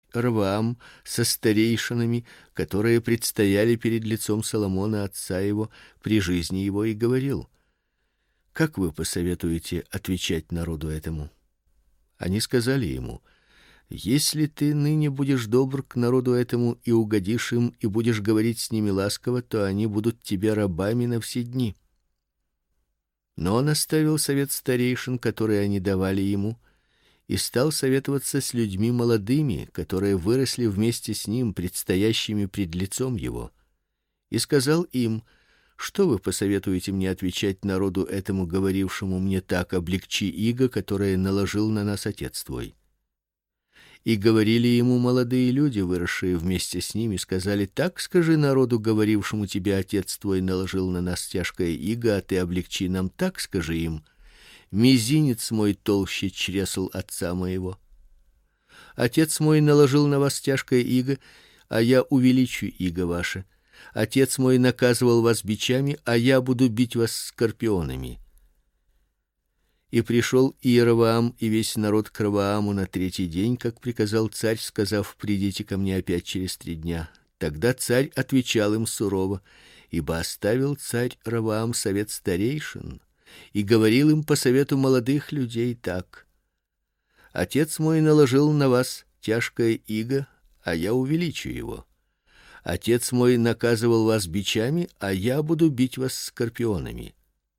Ровоам со старейшинами, которые предстояли перед лицом Соломона отца его при жизни его, и говорил: как вы посоветуете отвечать народу этому? Они сказали ему: если ты ныне будешь добр к народу этому и угодишь им, и будешь говорить с ними ласково, то они будут тебе рабами на все дни. Но он оставил совет старейшин, которые они давали ему, и стал советоваться с людьми молодыми, которые выросли вместе с ним, предстоящими пред лицом его, и сказал им: что вы посоветуете мне отвечать народу этому, говорившему мне так: облегчи иго, которое наложил на нас отец твой? И говорили ему молодые люди, выросшие вместе с ними, сказали: так скажи народу, говорившему тебе: отец твой наложил на нас тяжкое иго, а ты облегчи нам. Так скажи им: мизинец мой толще чресл отца моего. Отец мой наложил на вас тяжкое иго, а я увеличу иго ваше. Отец мой наказывал вас бичами, а я буду бить вас скорпионами. И пришел Иеровоам и весь народ к Ровоаму на третий день, как приказал царь, сказав: придите ко мне опять через 3 дня. Тогда царь отвечал им сурово, ибо оставил царь Ровоам совет старейшин и говорил им по совету молодых людей так: отец мой наложил на вас тяжкое иго, а я увеличу его. Отец мой наказывал вас бичами, а я буду бить вас скорпионами.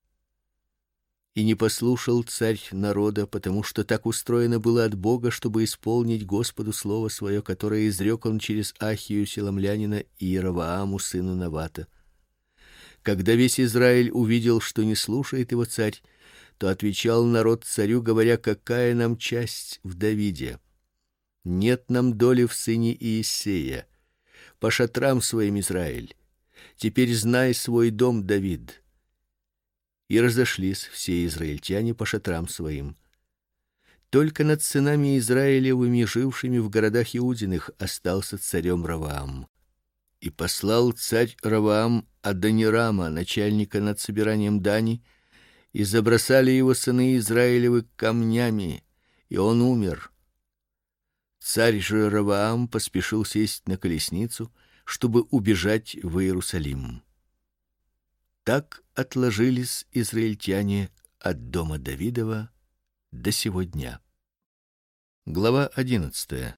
И не послушал царь народа, потому что так устроено было от Бога, чтобы исполнить Господу слово свое, которое изрек он через Ахию Силомлянина и Иеровоаму сыну Навата. Когда весь Израиль увидел, что не слушает его царь, то отвечал народ царю, говоря: какая нам часть в Давиде? Нет нам доли в сыне Иессея. По шатрам своим, Израиль. Теперь знай свой дом, Давид. И разошлись все израильтяне по шатрам своим. Только над сынами Израилевыми, жившими в городах Иудиных, остался царем Ровоам. И послал царь Ровоам Адонирама, начальника над собиранием дани, и забросали его сыны Израилевы камнями, и он умер. Царь же Ровоам поспешил сесть на колесницу, чтобы убежать в Иерусалим. Так отложились израильтяне от дома Давидова до сего дня. Глава 11.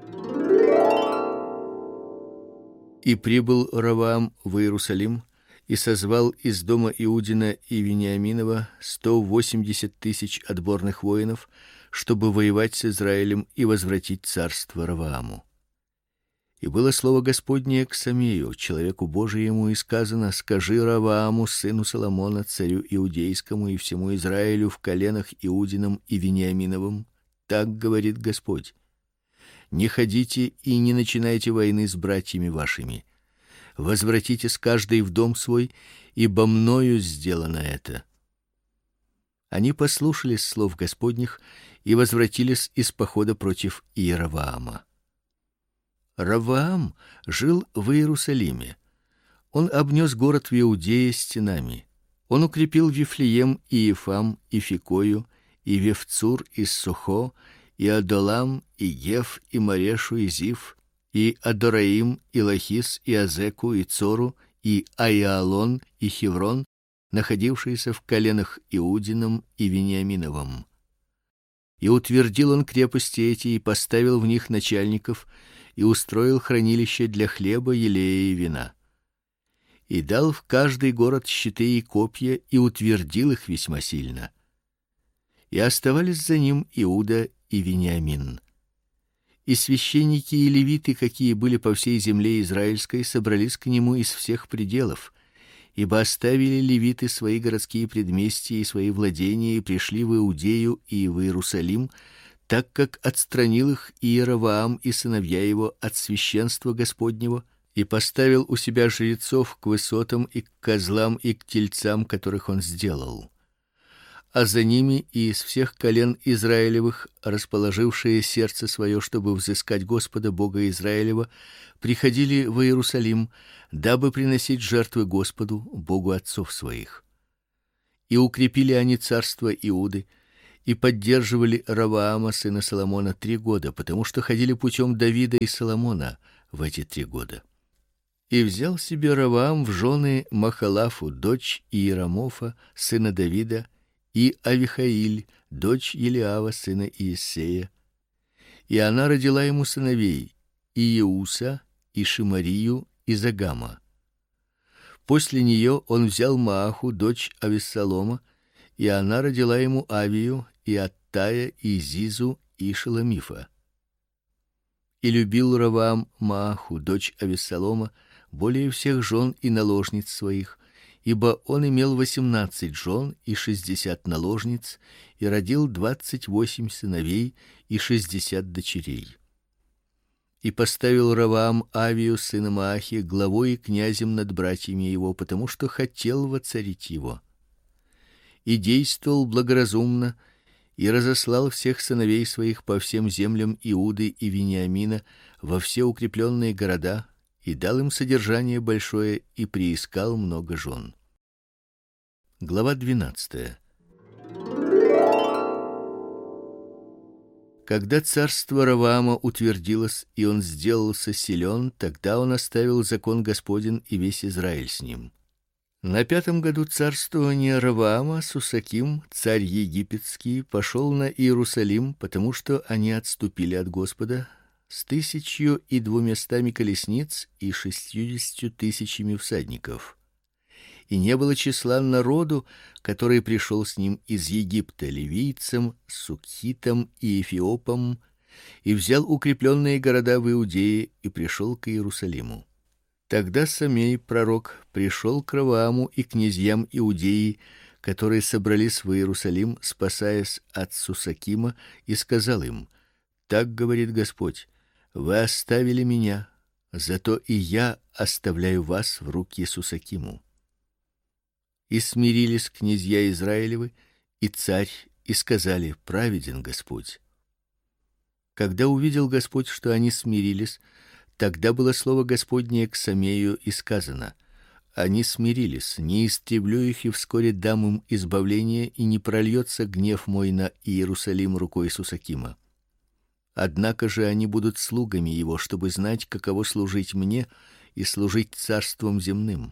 И прибыл Ровоам в Иерусалим и созвал из дома Иудина и Вениаминова 180 тысяч отборных воинов, чтобы воевать с Израилем и возвратить царство Ровоаму. И было слово Господне к Самею, человеку Божиему, и сказано: скажи Ровоаму, сыну Соломона, царю иудейскому, и всему Израилю в коленах Иудином и Вениаминовым: так говорит Господь: не ходите и не начинайте войны с братьями вашими. Возвратитесь каждый в дом свой, ибо мною сделано это. Они послушались слов Господних и возвратились из похода против Иеровоама. Ровоам жил в Иерусалиме. Он обнес город в Иудее стенами. Он укрепил Вифлеем и Ефам и Фикою и Вевцур и Сухо и Адолам и Ев и Марешу и Зив и Адораим и Лахис и Азеку и Цору и Аиалон и Хеврон, находившиеся в коленах Иудином и Вениаминовом. И утвердил он крепости эти и поставил в них начальников, и устроил хранилище для хлеба, елея и вина. И дал в каждый город щиты и копья, и утвердил их весьма сильно. И оставались за ним Иуда и Вениамин. И священники и левиты, какие были по всей земле израильской, собрались к нему из всех пределов, ибо оставили левиты свои городские предместья и свои владения и пришли в Иудею и в Иерусалим, так как отстранил их Иеровоам и сыновья его от священства Господнего и поставил у себя жрецов к высотам и к козлам и к тельцам, которых он сделал. А за ними и из всех колен Израилевых, расположившие сердце свое, чтобы взыскать Господа Бога Израилева, приходили в Иерусалим, дабы приносить жертвы Господу, Богу отцов своих. И укрепили они царство Иуды, и поддерживали Ровоама сына Соломона 3 года, потому что ходили путем Давида и Соломона в эти 3 года. И взял себе Ровоам в жены Махалафу, дочь Иерамофа, сына Давида, и Авихаиль, дочь Елиава, сына Иессея. И она родила ему сыновей: Иеуса, и Шимарию, и Загама. После нее он взял Мааху, дочь Авессалома, и она родила ему Авию, и Аттая, и Зизу, и Шеломифа. И любил Ровоам Мааху, дочь Авессалома, более всех жен и наложниц своих, ибо он имел 18 жен и 60 наложниц, и родил 28 сыновей и 60 дочерей. И поставил Ровоам Авию сына Маахи главой и князем над братьями его, потому что хотел воцарить его. И действовал благоразумно, и разослал всех сыновей своих по всем землям Иуды и Вениамина во все укрепленные города, и дал им содержание большое, и приискал много жен. Глава 12. Когда царство Ровоама утвердилось, и он сделался силен, тогда он оставил закон Господень и весь Израиль с ним. На 5-м году царствования Ровоама Сусаким, царь египетский, пошел на Иерусалим, потому что они отступили от Господа с 1200 колесниц и 60 000 всадников. И не было числа народу, который пришел с ним из Египта, ливийцам, сукхитам и эфиопам, и взял укрепленные города в Иудее и пришел к Иерусалиму. Тогда Самей пророк пришел к Ровоаму и князьям Иудеи, которые собрались в Иерусалим, спасаясь от Сусакима, и сказал им: так говорит Господь: вы оставили меня, зато и я оставляю вас в руки Сусакиму. И смирились князья Израилевы и царь, и сказали: праведен Господь. Когда увидел Господь, что они смирились, тогда было слово Господне к Самею, и сказано: они смирились, не истреблю их, и вскоре дам им избавление, и не прольется гнев мой на Иерусалим рукой Сусакима. Однако же они будут слугами его, чтобы знать, каково служить мне и служить царством земным.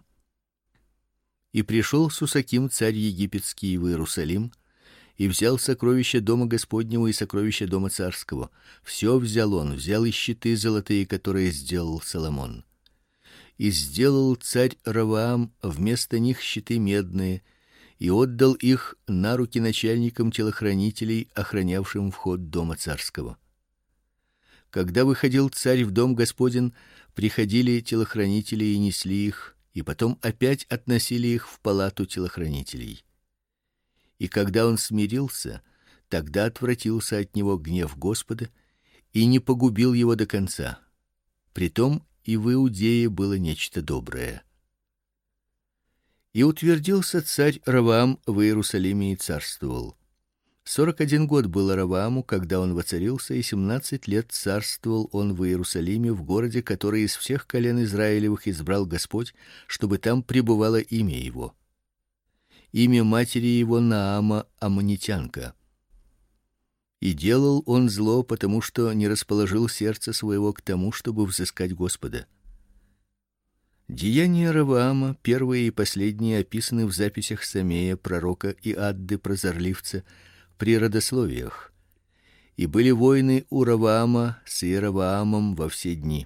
И пришел Сусаким, царь египетский, в Иерусалим, и взял сокровища дома Господнего и сокровища дома царского. Все взял он, взял и щиты золотые, которые сделал Соломон. И сделал царь Ровоам вместо них щиты медные, и отдал их на руки начальникам телохранителей, охранявшим вход дома царского. Когда выходил царь в дом Господень, приходили телохранители и несли их, и потом опять относили их в палату телохранителей. И когда он смирился, тогда отвратился от него гнев Господа и не погубил его до конца. Притом и в Иудее было нечто доброе. И утвердился царь Ровоам в Иерусалиме и царствовал. 41 год было Ровоаму, когда он воцарился, и 17 лет царствовал он в Иерусалиме, в городе, который из всех колен Израилевых избрал Господь, чтобы там пребывало имя его. Имя матери его Наама, аммонитянка. И делал он зло, потому что не расположил сердце своего к тому, чтобы взыскать Господа. Деяния Ровоама, первые и последние, описаны в записях Самея пророка и Адды прозорливца при родословиях. И были войны у Ровоама с Иеровоамом во все дни.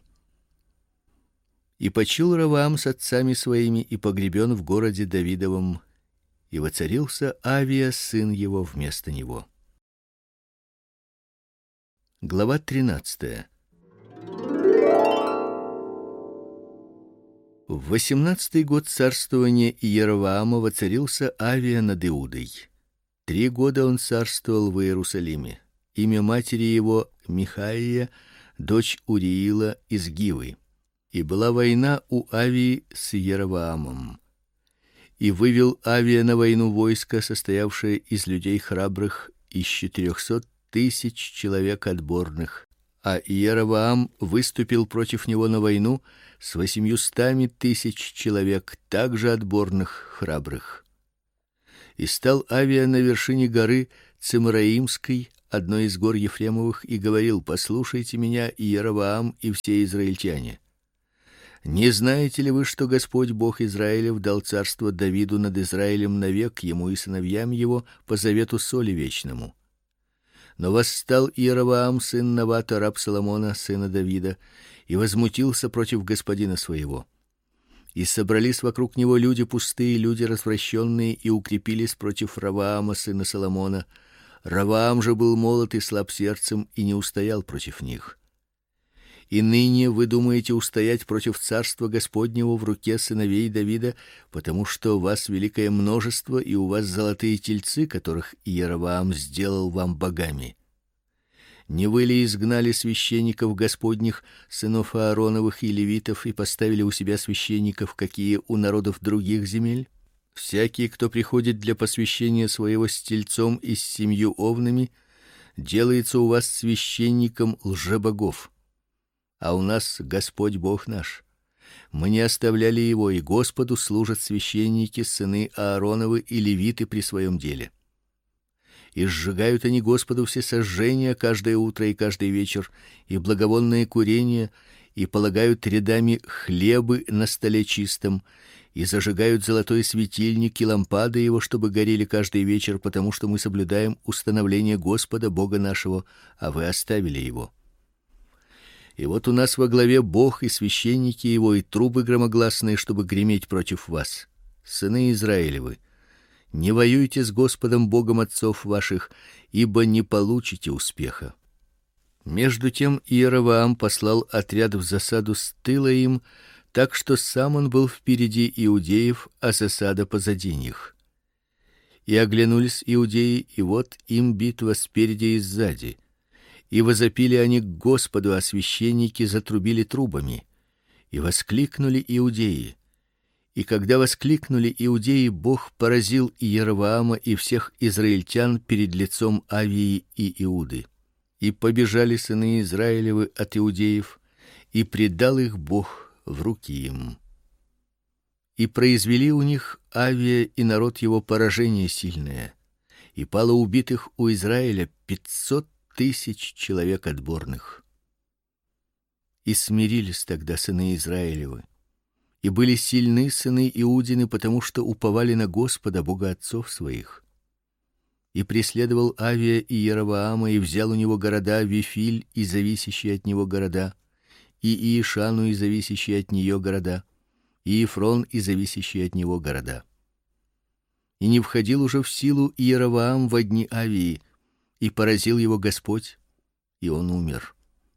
И почил Ровоам с отцами своими и погребен в городе Давидовом, и воцарился Авия сын его вместо него. Глава 13. В 18-й год царствования Иеровоама воцарился Авия над Иудой. 3 года он царствовал в Иерусалиме. Имя матери его Михаия, дочь Уриила из Гивы. И была война у Авии с Иеровоамом. И вывел Авия на войну войско, состоявшее из людей храбрых, из 400 000 человек отборных, а Иеровоам выступил против него на войну с 800 000 человек, также отборных, храбрых. И стал Авия на вершине горы Цимраимской, одной из гор Ефремовых, и говорил: послушайте меня, Иеровоам и все израильтяне. Не знаете ли вы, что Господь Бог Израилев дал царство Давиду над Израилем навек ему и сыновьям его по завету соли вечному? Но восстал Иеровоам сын Навата, раб Соломона, сына Давида, и возмутился против господина своего. И собрались вокруг него люди пустые, люди развращенные, и укрепились против Ровоама сына Соломона. Ровоам же был молод и слаб сердцем, и не устоял против них. И ныне вы думаете устоять против царства Господнего в руке сыновей Давида, потому что у вас великое множество, и у вас золотые тельцы, которых Иеровоам сделал вам богами. Не вы ли изгнали священников Господних, сынов Аароновых и левитов, и поставили у себя священников, какие у народов других земель? Всякий, кто приходит для посвящения своего с тельцом и с 7 овнами, делается у вас священником лжебогов. А у нас Господь Бог наш. Мы не оставляли его, и Господу служат священники, сыны Аароновы и левиты при своем деле. И сжигают они Господу все сожжения каждое утро и каждый вечер, и благовонное курение, и полагают рядами хлебы на столе чистом, и зажигают золотой светильник и лампады его, чтобы горели каждый вечер, потому что мы соблюдаем установление Господа Бога нашего, а вы оставили его. И вот у нас во главе Бог и священники его, и трубы громогласные, чтобы греметь против вас. Сыны Израилевы, не воюйте с Господом Богом отцов ваших, ибо не получите успеха. Между тем Иеровоам послал отряд в засаду с тыла им, так что сам он был впереди иудеев, а засада позади них. И оглянулись иудеи, и вот им битва спереди и сзади. И возопили они к Господу, а священники затрубили трубами. И воскликнули иудеи. И когда воскликнули иудеи, Бог поразил Иеровоама и всех израильтян перед лицом Авии и Иуды. И побежали сыны Израилевы от иудеев, и предал их Бог в руки им. И произвели у них Авия и народ его поражение сильное, и пало убитых у Израиля 500 000 человек отборных. И смирились тогда сыны Израилевы, и были сильны сыны Иудины, потому что уповали на Господа Бога отцов своих. И преследовал Авия и Иеровоама, и взял у него города Вифиль и зависящие от него города, и Иешану и зависящие от нее города, и Ефрон и зависящие от него города. И не входил уже в силу Иеровоам во дни Авии, и поразил его Господь, и он умер.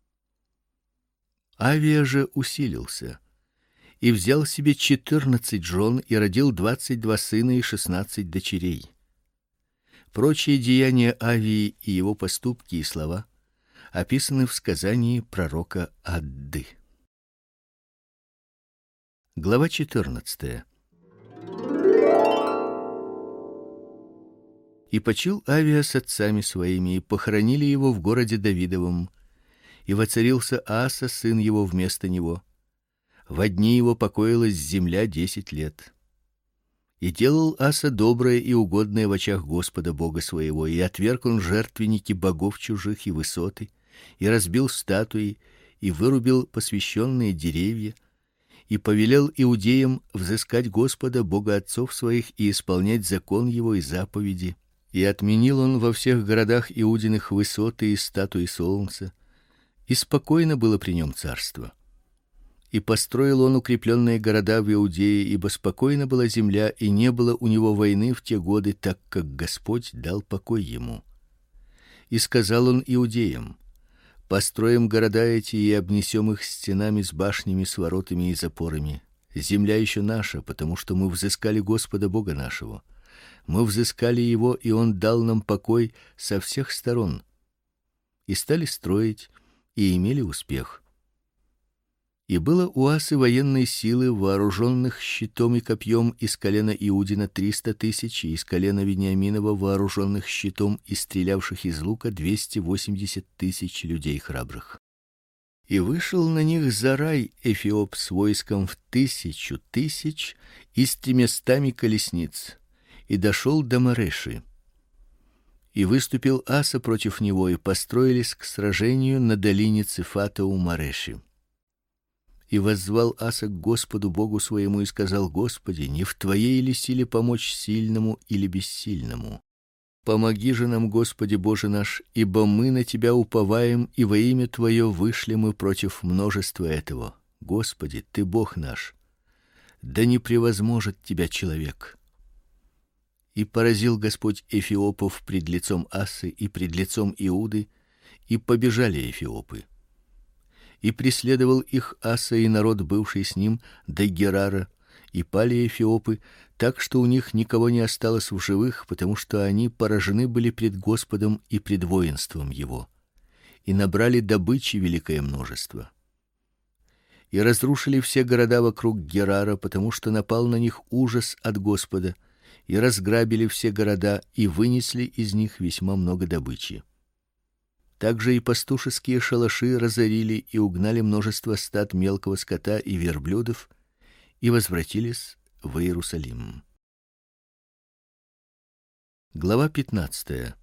Авия же усилился и взял себе 14 жен и родил 22 сына и 16 дочерей. Прочие деяния Авии и его поступки и слова описаны в сказании пророка Адды. Глава 14. И почил Авия с отцами своими, и похоронили его в городе Давидовом, и воцарился Аса сын его вместо него. Во дни его покоилась земля 10 лет. И делал Аса доброе и угодное в очах Господа Бога своего, и отверг он жертвенники богов чужих и высоты, и разбил статуи, и вырубил посвященные деревья, и повелел иудеям взыскать Господа Бога отцов своих и исполнять закон его и заповеди. И отменил он во всех городах иудиных высоты и статуи солнца, и спокойно было при нем царство. И построил он укрепленные города в Иудее, ибо спокойна была земля, и не было у него войны в те годы, так как Господь дал покой ему. И сказал он иудеям: построим города эти и обнесем их стенами с башнями, с воротами и запорами. Земля еще наша, потому что мы взыскали Господа Бога нашего. Мы взыскали его, и он дал нам покой со всех сторон. И стали строить, и имели успех. И было у Асы военной силы, вооруженных щитом и копьем из колена Иудина 300 000, и из колена Вениаминова вооруженных щитом и стрелявших из лука 280 000 людей храбрых. И вышел на них Зарай Эфиоп с войском в 1000 000 и с 300 колесниц, и дошел до Мареши. И выступил Аса против него, и построились к сражению на долине Цефата у Мареши. И воззвал Аса к Господу Богу своему и сказал: Господи, не в твоей ли силе помочь сильному или бессильному? Помоги же нам, Господи Боже наш, ибо мы на тебя уповаем, и во имя твое вышли мы против множества этого. Господи, ты Бог наш. Да не превозможет тебя человек. И поразил Господь эфиопов пред лицом Асы и пред лицом Иуды, и побежали эфиопы. И преследовал их Аса и народ, бывший с ним, до Герара, и пали эфиопы, так что у них никого не осталось в живых, потому что они поражены были пред Господом и пред воинством его, и набрали добычи великое множество. И разрушили все города вокруг Герара, потому что напал на них ужас от Господа, и разграбили все города и вынесли из них весьма много добычи. Также и пастушеские шалаши разорили и угнали множество стад мелкого скота и верблюдов, и возвратились в Иерусалим. Глава 15.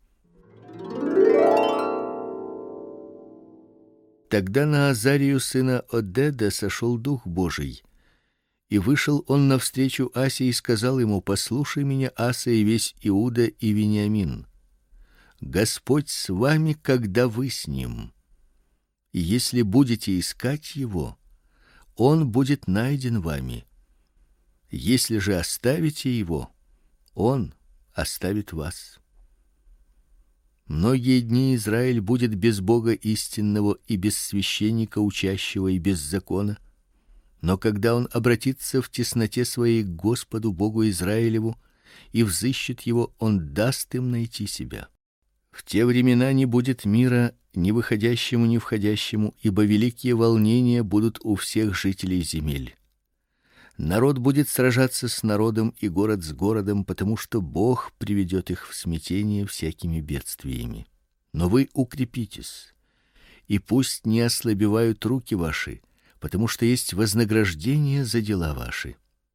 Тогда на Азарию сына Одеда сошел Дух Божий, и вышел он навстречу Асе и сказал ему: послушай меня, Аса, и весь Иуда и Вениамин. Господь с вами, когда вы с ним. И если будете искать его, он будет найден вами. Если же оставите его, он оставит вас. Многие дни Израиль будет без Бога истинного и без священника учащего и без закона. Но когда он обратится в тесноте своей к Господу Богу Израилеву и взыщет его, он даст им найти себя. В те времена не будет мира ни выходящему, ни входящему, ибо великие волнения будут у всех жителей земель. Народ будет сражаться с народом и город с городом, потому что Бог приведет их в смятение всякими бедствиями. Но вы укрепитесь, и пусть не ослабевают руки ваши, потому что есть вознаграждение за дела ваши.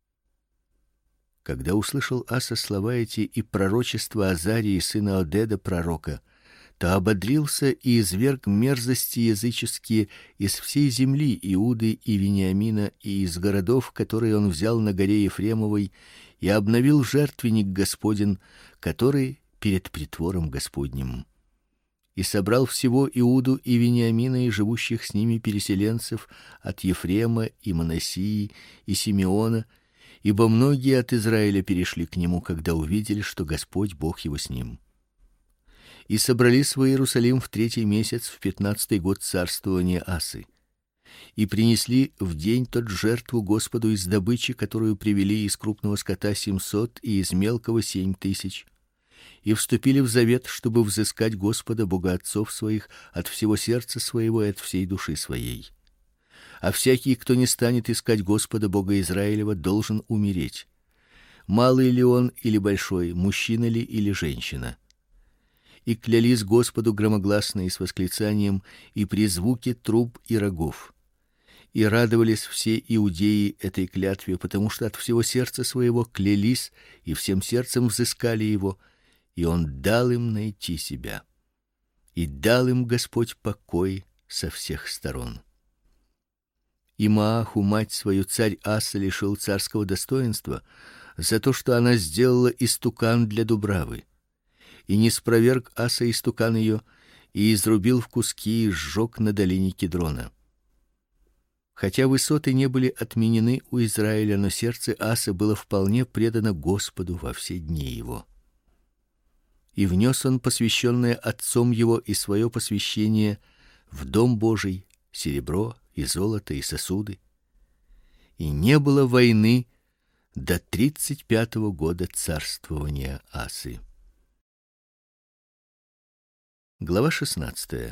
Когда услышал Аса слова эти и пророчество Азарии сына Одеда пророка, то ободрился и изверг мерзости языческие из всей земли Иуды и Вениамина и из городов, которые он взял на горе Ефремовой, и обновил жертвенник Господень, который перед притвором Господним. И собрал всего Иуду и Вениамина и живущих с ними переселенцев от Ефрема и Манассии и Симеона, ибо многие от Израиля перешли к нему, когда увидели, что Господь Бог его с ним. И собрались в Иерусалим в 3-й месяц, в 15-й год царствования Асы. И принесли в день тот жертву Господу из добычи, которую привели из крупного скота 700 и из мелкого 7000. И вступили в завет, чтобы взыскать Господа Бога отцов своих от всего сердца своего и от всей души своей. А всякий, кто не станет искать Господа Бога Израилева, должен умереть. Малый ли он или большой, мужчина ли или женщина. И клялись Господу громогласно и с восклицанием, и при звуке труб и рогов. И радовались все иудеи этой клятве, потому что от всего сердца своего клялись и всем сердцем взыскали его, и он дал им найти себя. И дал им Господь покой со всех сторон. И Мааху, мать свою, царь Аса лишил царского достоинства за то, что она сделала истукан для дубравы. И не спроверг Аса истукан ее, и изрубил в куски и сжег на долине Кедрона. Хотя высоты не были отменены у Израиля, но сердце Асы было вполне предано Господу во все дни его. И внес он посвященное отцом его и свое посвящение в дом Божий, серебро и золото и сосуды. И не было войны до 35-го года царствования Асы. Глава 16.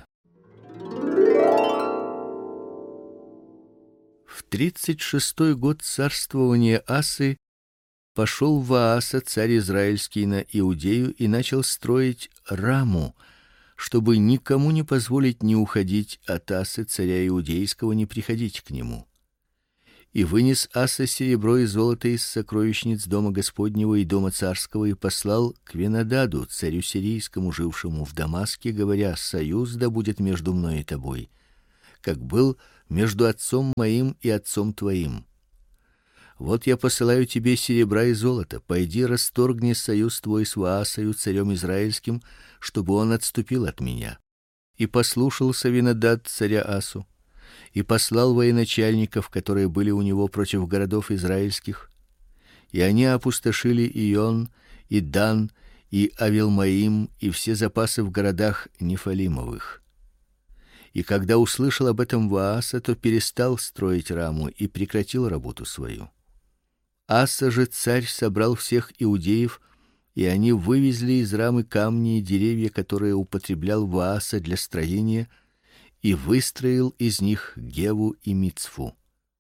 В 36-й год царствования Асы пошел Вааса, царь израильский, на Иудею и начал строить Раму, чтобы никому не позволить ни уходить от Асы, царя иудейского, ни приходить к нему. И вынес Аса серебро и золото из сокровищниц дома Господнего и дома царского и послал к Венададу, царю сирийскому, жившему в Дамаске, говоря: союз да будет между мной и тобой, как был между отцом моим и отцом твоим. Вот я посылаю тебе серебра и золото. Пойди, расторгни союз твой с Ваасою, царем израильским, чтобы он отступил от меня. И послушался Венадад царя Асу, и послал военачальников, которые были у него против городов израильских, и они опустошили Ион, и Дан, и Авилмаим, и все запасы в городах Нефалимовых. И когда услышал об этом Вааса, то перестал строить Раму и прекратил работу свою. Аса же царь собрал всех иудеев, и они вывезли из Рамы камни и деревья, которые употреблял Вааса для строения, и выстроил из них Геву и Мицфу.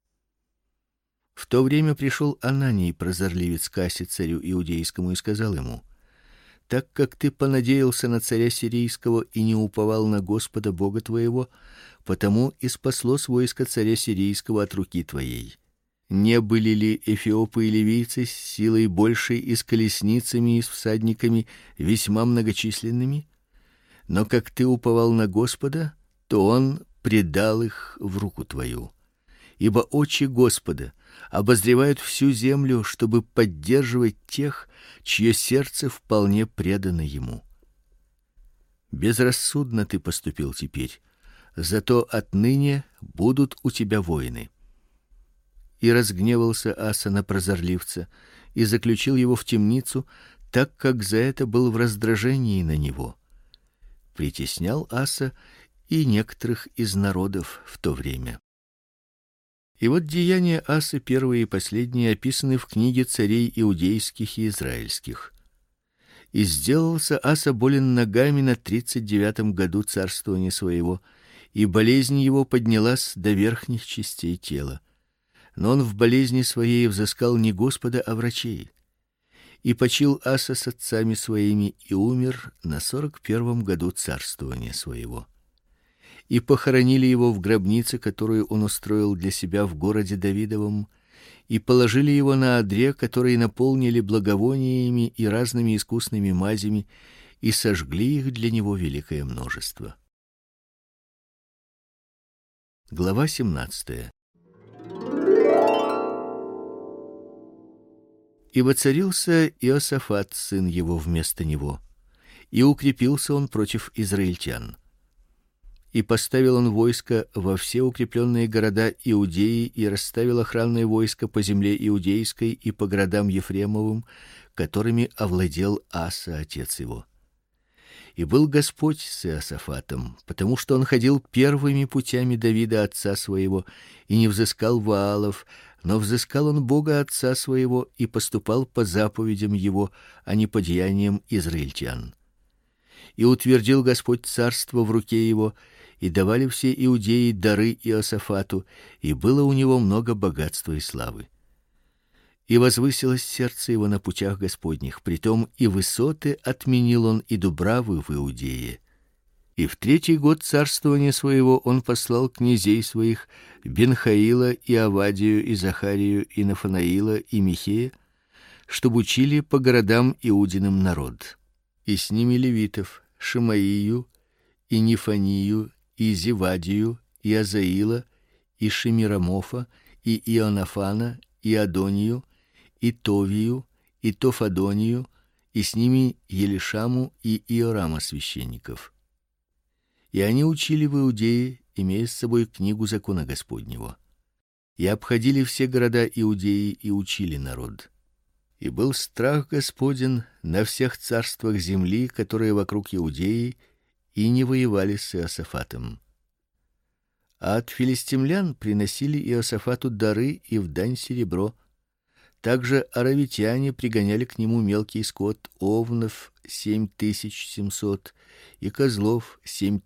В то время пришел Ананий, прозорливец, к Асе царю иудейскому, и сказал ему: так как ты понадеялся на царя сирийского и не уповал на Господа Бога твоего, потому и спаслось войско царя сирийского от руки твоей. Не были ли эфиопы и ливийцы с силой большей и с колесницами и с всадниками весьма многочисленными? Но как ты уповал на Господа, то он предал их в руку твою. Ибо очи Господа обозревают всю землю, чтобы поддерживать тех, чье сердце вполне предано ему. Безрассудно ты поступил теперь, зато отныне будут у тебя воины. И разгневался Аса на прозорливца и заключил его в темницу, так как за это был в раздражении на него. Притеснял Аса и некоторых из народов в то время. И вот деяния Асы, первые и последние, описаны в книге царей иудейских и израильских. И сделался Аса болен ногами на 39-м году царствования своего, и болезнь его поднялась до верхних частей тела. Но он в болезни своей взыскал не Господа, а врачей. И почил Аса с отцами своими и умер на 41-м году царствования своего. И похоронили его в гробнице, которую он устроил для себя в городе Давидовом, и положили его на одре, который наполнили благовониями и разными искусными мазями, и сожгли их для него великое множество. Глава 17. И воцарился Иосафат, сын его, вместо него, и укрепился он против израильтян. И поставил он войско во все укрепленные города Иудеи и расставил охранное войско по земле иудейской и по городам Ефремовым, которыми овладел Аса отец его. И был Господь с Иосафатом, потому что он ходил первыми путями Давида отца своего и не взыскал Ваалов, но взыскал он Бога отца своего и поступал по заповедям его, а не по деяниям израильтян. И утвердил Господь царство в руке его, и давали все иудеи дары Иосафату, и было у него много богатства и славы. И возвысилось сердце его на путях Господних, притом и высоты отменил он, и дубравы в Иудее. И в 3-й год царствования своего он послал князей своих Бенхаила и Авадию и Захарию и Нафанаила и Михея, чтобы учили по городам Иудиным народ. И с ними левитов Шимаию и Нефанию и Зевадию и Азаила и Шемирамофа и Ионафана и Адонию и Товию и Тофадонию, и с ними Елишаму и Иорама священников. И они учили в Иудее, имея с собой книгу закона Господнего. И обходили все города Иудеи и учили народ. И был страх Господень на всех царствах земли, которые вокруг Иудеи, и не воевали с Иосафатом. А от филистимлян приносили Иосафату дары и в дань серебро. Также аравитяне пригоняли к нему мелкий скот, овнов 7700 и козлов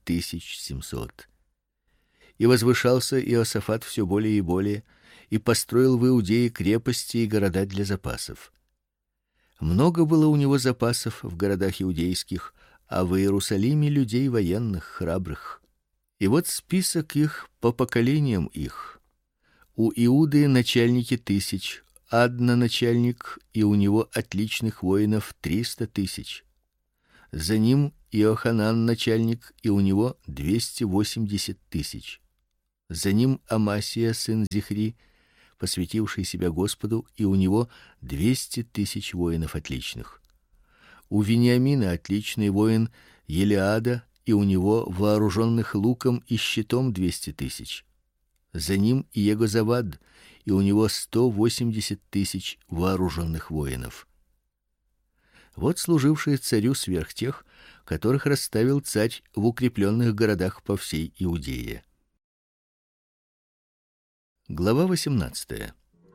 7700. И возвышался Иосафат все более и более, и построил в Иудее крепости и города для запасов. Много было у него запасов в городах иудейских, а в Иерусалиме людей военных, храбрых. И вот список их по поколениям их. У Иуды начальники тысяч, Адна начальник, и у него отличных воинов 300 тысяч. За ним Иоханан начальник, и у него 280 тысяч. За ним Амасия сын Зихри, посвятивший себя Господу, и у него 200 тысяч воинов отличных. У Вениамина отличный воин Елиада, и у него вооруженных луком и щитом 200 тысяч. За ним Иегозавад, и у него 180 тысяч вооруженных воинов. Вот служившие царю сверх тех, которых расставил царь в укрепленных городах по всей Иудее. Глава 18.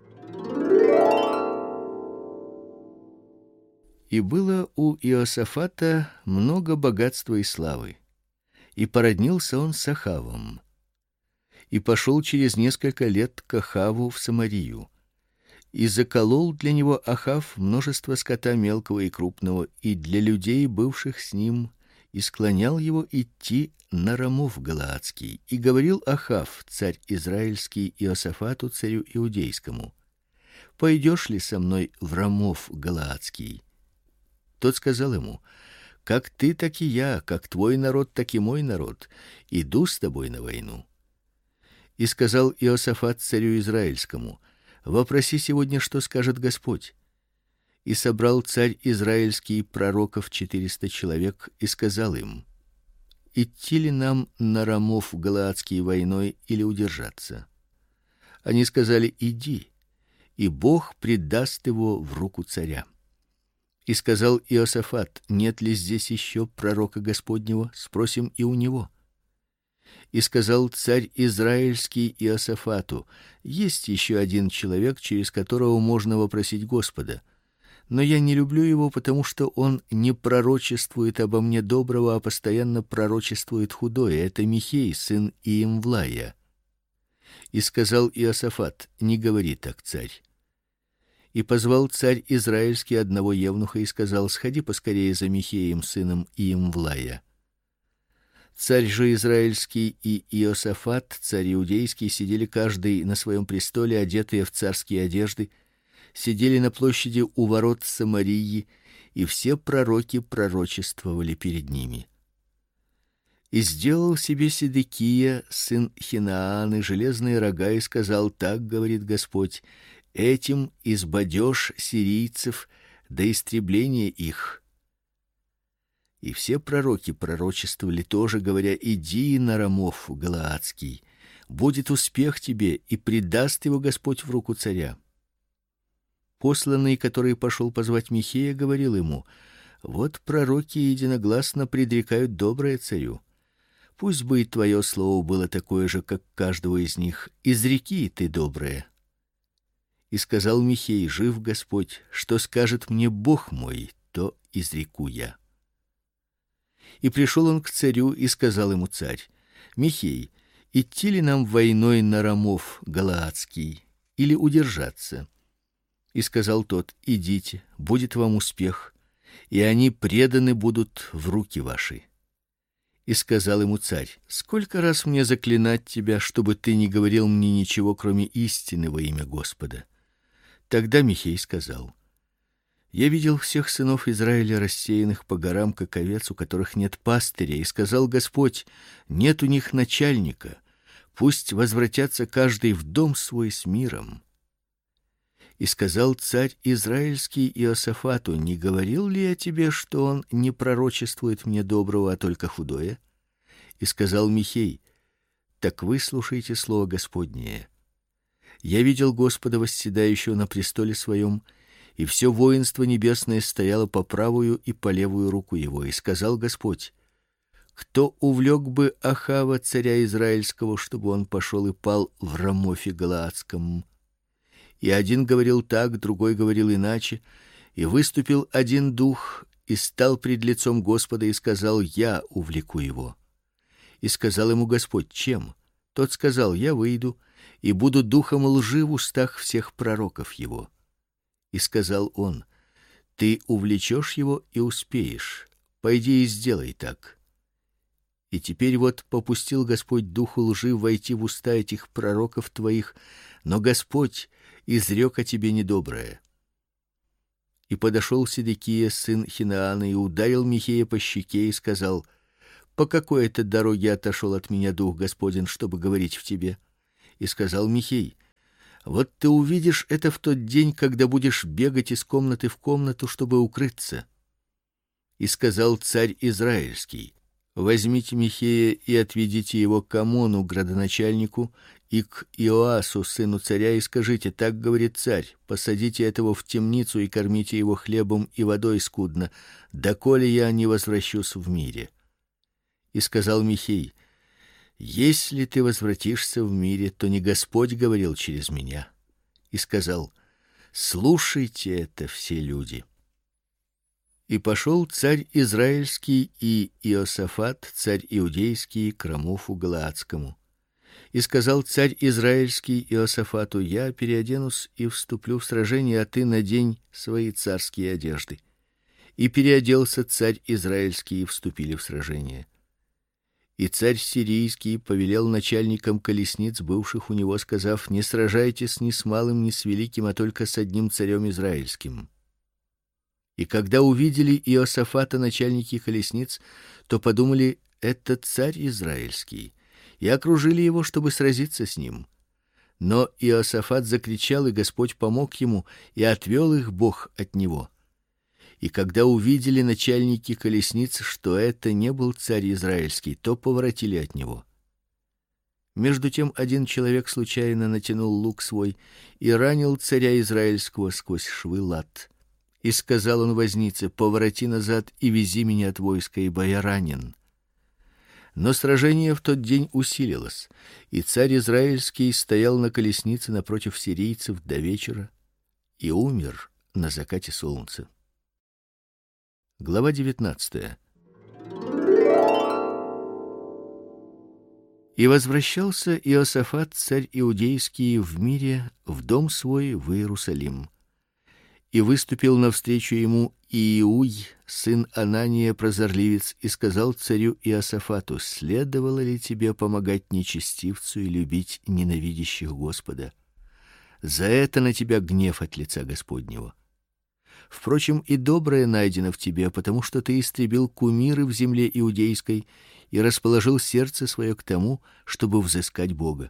И было у Иосафата много богатства и славы, и породнился он с Ахавом. И пошел через несколько лет к Ахаву в Самарию. И заколол для него Ахав множество скота мелкого и крупного, и для людей, бывших с ним, и склонял его идти на Рамов галаадский. И говорил Ахав, царь израильский, Иосафату, царю иудейскому: пойдешь ли со мной в Рамов галаадский? Тот сказал ему: как ты, так и я, как твой народ, так и мой народ, иду с тобой на войну. И сказал Иосафат царю израильскому: вопроси сегодня, что скажет Господь. И собрал царь израильский пророков 400 человек и сказал им: идти ли нам на Рамов галаадский войной или удержаться? Они сказали: иди, и Бог предаст его в руку царя. И сказал Иосафат: нет ли здесь еще пророка Господнего? Спросим и у него. И сказал царь израильский Иосафату: есть еще один человек, через которого можно вопросить Господа. Но я не люблю его, потому что он не пророчествует обо мне доброго, а постоянно пророчествует худое. Это Михей, сын Иемвлая. И сказал Иосафат: не говори так, царь. И позвал царь израильский одного евнуха и сказал: сходи поскорее за Михеем, сыном Иемвлая. Царь же израильский и Иосафат, царь иудейский, сидели каждый на своем престоле, одетые в царские одежды, сидели на площади у ворот Самарии, и все пророки пророчествовали перед ними. И сделал себе Седекия, сын Хинааны, железные рога и сказал: так говорит Господь: этим избадешь сирийцев до истребления их. И все пророки пророчествовали тоже, говоря: иди на Рамов галаадский, будет успех тебе, и предаст его Господь в руку царя. Посланный, который пошел позвать Михея, говорил ему: вот пророки единогласно предрекают доброе царю. Пусть бы и твое слово было такое же, как каждого из них. Изреки ты доброе. И сказал Михей: жив Господь, что скажет мне Бог мой, то изреку я. И пришел он к царю, и сказал ему царь: Михей, идти ли нам войной на Рамов галаадский или удержаться? И сказал тот: идите, будет вам успех, и они преданы будут в руки ваши. И сказал ему царь: сколько раз мне заклинать тебя, чтобы ты не говорил мне ничего, кроме истины, во имя Господа? Тогда Михей сказал: я видел всех сынов Израиля рассеянных по горам, как овец, у которых нет пастыря, и сказал Господь: нет у них начальника, пусть возвратятся каждый в дом свой с миром. И сказал царь израильский Иосафату: не говорил ли я тебе, что он не пророчествует мне доброго, а только худое? И сказал Михей: так выслушайте слово Господнее. Я видел Господа восседающего на престоле своем, и все воинство небесное стояло по правую и по левую руку его. И сказал Господь: кто увлек бы Ахава, царя израильского, чтобы он пошел и пал в Рамофе галаадском? И один говорил так, другой говорил иначе, и выступил один дух и стал пред лицом Господа и сказал: я увлеку его. И сказал ему Господь: чем? Тот сказал: я выйду и буду духом лжи в устах всех пророков его. И сказал он: ты увлечешь его и успеешь. Пойди и сделай так. И теперь вот попустил Господь духу лжи войти в уста этих пророков твоих, но Господь изрек о тебе недоброе. И подошел Седекия, сын Хинаана, и ударил Михея по щеке и сказал: по какой это дороге отошел от меня дух Господень, чтобы говорить в тебе? И сказал Михей: вот ты увидишь это в тот день, когда будешь бегать из комнаты в комнату, чтобы укрыться. И сказал царь израильский: возьмите Михея и отведите его к Амону, градоначальнику, и к Иоасу, сыну царя, и скажите: так говорит царь: посадите этого в темницу и кормите его хлебом и водой скудно, доколе я не возвращусь в мире. И сказал Михей: если ты возвратишься в мире, то не Господь говорил через меня. И сказал: слушайте это, все люди. И пошел царь израильский и Иосафат, царь иудейский, к Рамофу галаадскому. И сказал царь израильский Иосафату: я переоденусь и вступлю в сражение, а ты надень свои царские одежды. И переоделся царь израильский, и вступили в сражение. И царь сирийский повелел начальникам колесниц, бывших у него, сказав: не сражайтесь ни с малым, ни с великим, а только с одним царем израильским. И когда увидели Иосафата начальники колесниц, то подумали: это царь израильский, и окружили его, чтобы сразиться с ним. Но Иосафат закричал, и Господь помог ему, и отвел их Бог от него. И когда увидели начальники колесниц, что это не был царь израильский, то поворотили от него. Между тем один человек случайно натянул лук свой и ранил царя израильского сквозь швы лат. И сказал он вознице: повороти назад и вези меня от войска, ибо я ранен. Но сражение в тот день усилилось, и царь израильский стоял на колеснице напротив сирийцев до вечера и умер на закате солнца. Глава 19. И возвращался Иосафат, царь иудейский, в мире в дом свой в Иерусалим. И выступил навстречу ему Иуй, сын Анания, прозорливец, и сказал царю Иосафату: следовало ли тебе помогать нечестивцу и любить ненавидящих Господа? За это на тебя гнев от лица Господнего. Впрочем, и доброе найдено в тебе, потому что ты истребил кумиры в земле иудейской и расположил сердце свое к тому, чтобы взыскать Бога.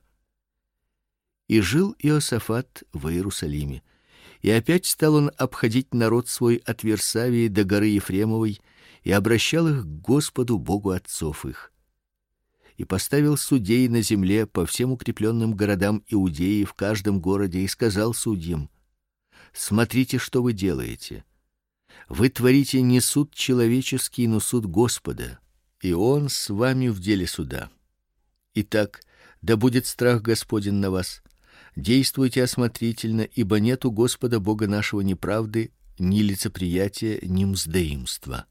И жил Иосафат в Иерусалиме. И опять стал он обходить народ свой от Версавии до горы Ефремовой и обращал их к Господу Богу отцов их. И поставил судей на земле по всем укрепленным городам Иудеи в каждом городе и сказал судьям: смотрите, что вы делаете. Вы творите не суд человеческий, но суд Господа, и Он с вами в деле суда. Итак, да будет страх Господень на вас. Действуйте осмотрительно, ибо нет у Господа Бога нашего ни правды, ни лицеприятия, ни мздоимства.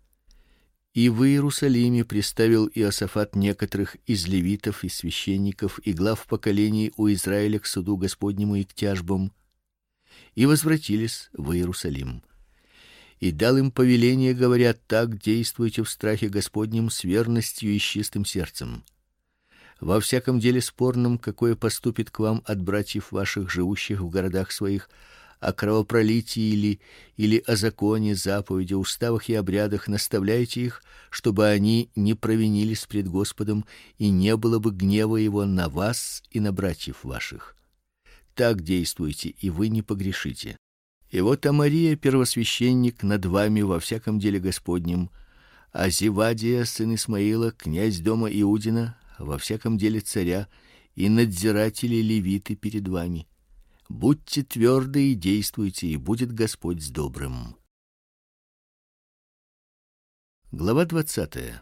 И в Иерусалиме приставил Иосафат некоторых из левитов и священников и глав поколений у Израиля к суду Господнему и к тяжбам, и возвратились в Иерусалим. И дал им повеление, говоря: так действуйте в страхе Господнем с верностью и с чистым сердцем. Во всяком деле спорном, какое поступит к вам от братьев ваших, живущих в городах своих, о кровопролитии или о законе, заповеди, уставах и обрядах, наставляйте их, чтобы они не провинились пред Господом, и не было бы гнева его на вас и на братьев ваших. Так действуйте, и вы не погрешите. И вот Амария, первосвященник, над вами во всяком деле Господнем, а Зевадия, сын Исмаила, князь дома Иудина, во всяком деле царя, и надзиратели левиты перед вами. Будьте тверды и действуйте, и будет Господь с добрым. Глава 20.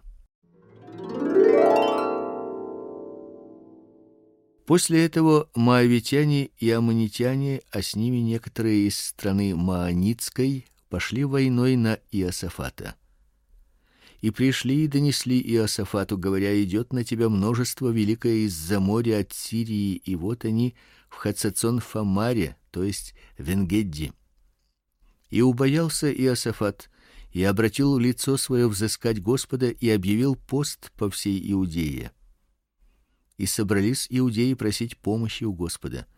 После этого моавитяне и аммонитяне, а с ними некоторые из страны Маонитской, пошли войной на Иосафата. И пришли и донесли Иосафату, говоря: идет на тебя множество великое из-за моря от Сирии, и вот они в Хацацон-Фамаре, то есть в Ен-Гедди. И убоялся Иосафат, и обратил лицо свое взыскать Господа, и объявил пост по всей Иудее. И собрались иудеи просить помощи у Господа.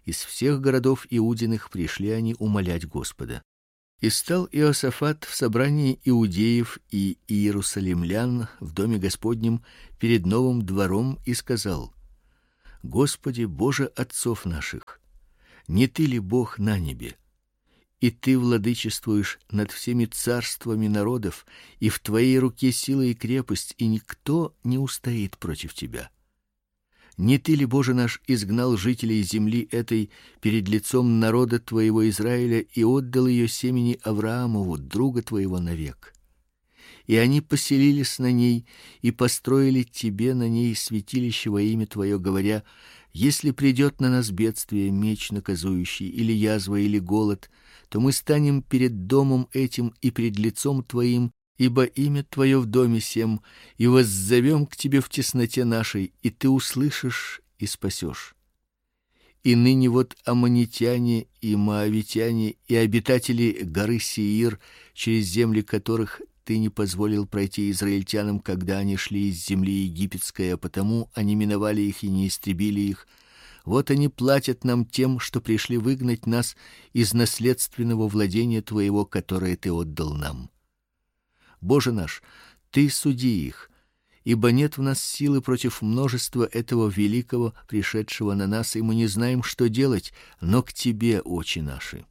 Из всех городов иудиных пришли они умолять Господа. И стал Иосафат в собрании иудеев и иерусалимлян в доме Господнем перед новым двором и сказал: Господи, Боже отцов наших, не ты ли Бог на небе? И ты владычествуешь над всеми царствами народов, и в твоей руке сила и крепость, и никто не устоит против тебя. Не ты ли, Боже наш, изгнал жителей земли этой перед лицом народа твоего Израиля и отдал ее семени Авраамову, друга твоего, навек? И они поселились на ней и построили тебе на ней святилище во имя твое, говоря: если придет на нас бедствие, меч наказующий, или язва, или голод, то мы станем перед домом этим и пред лицом твоим, ибо имя твое в доме сем, и воззовем к тебе в тесноте нашей, и ты услышишь и спасешь. И ныне вот аммонитяне и моавитяне и обитатели горы Сеир, через земли которых ты не позволил пройти израильтянам, когда они шли из земли египетской, а потому они миновали их и не истребили их. Вот они платят нам тем, что пришли выгнать нас из наследственного владения твоего, которое ты отдал нам. Боже наш, ты суди их, ибо нет в нас силы против множества этого великого, пришедшего на нас, и мы не знаем, что делать, но к тебе очи наши.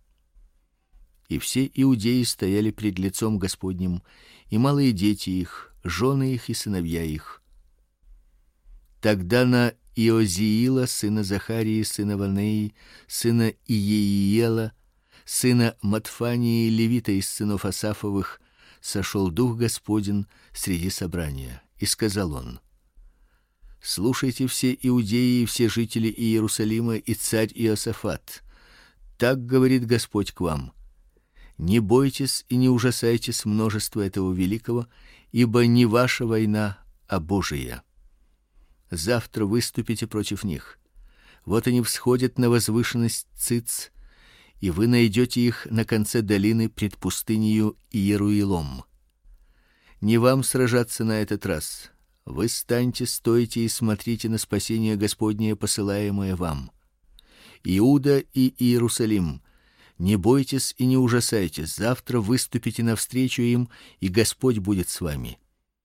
И все иудеи стояли пред лицом Господним, и малые дети их, жены их и сыновья их. Тогда на Иозиила, сына Захарии, сына Ванеи, сына Иеиела, сына Матфании, левита из сынов Асафовых, сошел Дух Господень среди собрания, и сказал он: слушайте все иудеи и все жители Иерусалима и царь Иосафат. Так говорит Господь к вам: не бойтесь и не ужасайтесь множества этого великого, ибо не ваша война, а Божия. Завтра выступите против них. Вот они всходят на возвышенность Циц, и вы найдете их на конце долины пред пустынею Иеруилом. Не вам сражаться на этот раз. Вы станьте, стойте и смотрите на спасение Господнее, посылаемое вам. Иуда и Иерусалим, не бойтесь и не ужасайтесь. Завтра выступите навстречу им, и Господь будет с вами.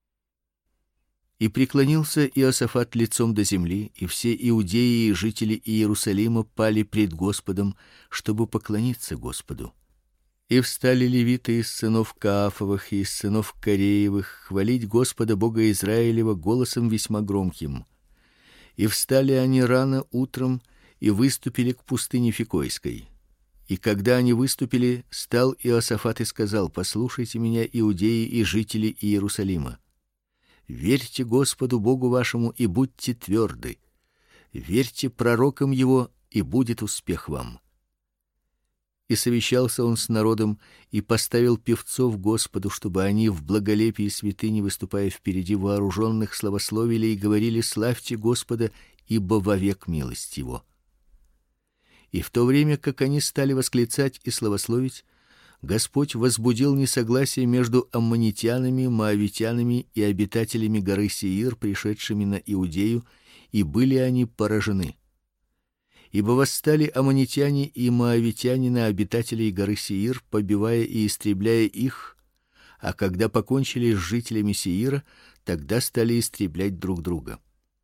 И преклонился Иосафат лицом до земли, и все иудеи и жители Иерусалима пали пред Господом, чтобы поклониться Господу. И встали левиты из сынов Каафовых и из сынов Кореевых хвалить Господа Бога Израилева голосом весьма громким. И встали они рано утром и выступили к пустыне Фикойской. И когда они выступили, стал Иосафат и сказал: послушайте меня, иудеи и жители Иерусалима. Верьте Господу Богу вашему и будьте тверды. Верьте пророкам его, и будет успех вам. И совещался он с народом и поставил певцов Господу, чтобы они в благолепии святыни, выступая впереди вооруженных, славословили и говорили: славьте Господа, ибо вовек милость его. И в то время, как они стали восклицать и славословить, Господь возбудил несогласие между аммонитянами, моавитянами и обитателями горы Сеир, пришедшими на Иудею, и были они поражены. Ибо восстали аммонитяне и моавитяне на обитателей горы Сеир, побивая и истребляя их, а когда покончили с жителями Сеира, тогда стали истреблять друг друга.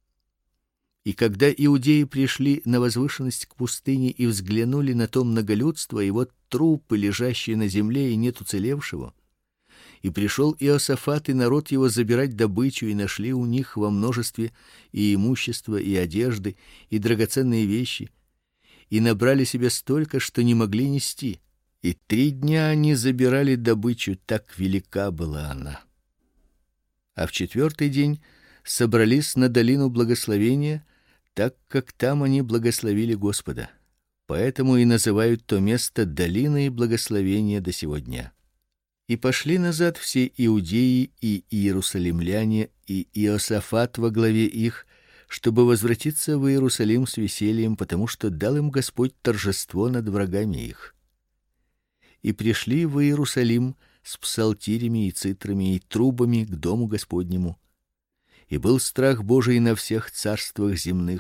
И когда иудеи пришли на возвышенность к пустыне и взглянули на то многолюдство, и вот трупы, лежащие на земле, и нет уцелевшего, и пришел Иосафат и народ его забирать добычу, и нашли у них во множестве и имущество, и одежды, и драгоценные вещи, и набрали себе столько, что не могли нести. И 3 дня они забирали добычу, так велика была она. А в 4-й день собрались на долину благословения, так как там они благословили Господа. Поэтому и называют то место долиной благословения до сего дня. И пошли назад все иудеи и иерусалимляне, и Иосафат во главе их, чтобы возвратиться в Иерусалим с весельем, потому что дал им Господь торжество над врагами их. И пришли в Иерусалим с псалтирями и цитрами и трубами к дому Господнему. И был страх Божий на всех царствах земных,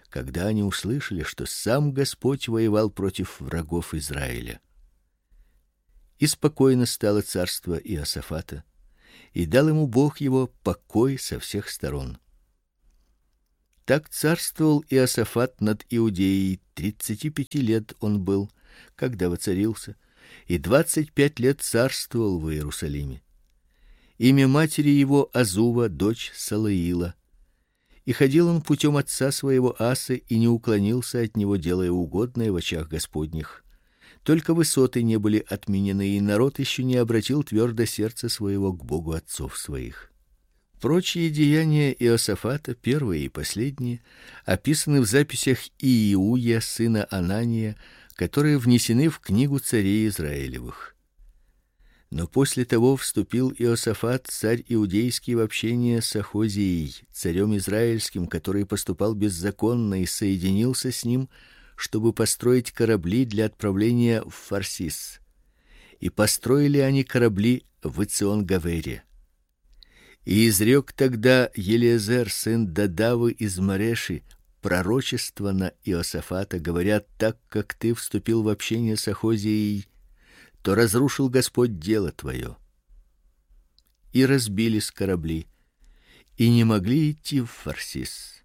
когда они услышали, что сам Господь воевал против врагов Израиля. И спокойно стало царство Иосафата, и дал ему Бог его покой со всех сторон. Так царствовал Иосафат над Иудеей, 35 лет он был, когда воцарился, и 25 лет царствовал в Иерусалиме. Имя матери его Азува, дочь Салаила. И ходил он путем отца своего Асы и не уклонился от него, делая угодное в очах Господних. Только высоты не были отменены, и народ еще не обратил твердо сердце своего к Богу отцов своих. Прочие деяния Иосафата, первые и последние, описаны в записях Иуя, сына Анания, которые внесены в книгу царей Израилевых. Но после того вступил Иосафат, царь иудейский, в общение с Ахозией, царем израильским, который поступал беззаконно, и соединился с ним, чтобы построить корабли для отправления в Фарсис. И построили они корабли в Ицион-Гавере. И изрек тогда Елиезер, сын Дадавы из Мареши, пророчество на Иосафата, говоря: так как ты вступил в общение с Ахозией, то разрушил Господь дело твое. И разбились корабли, и не могли идти в Фарсис.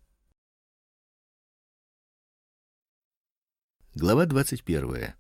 Глава 21.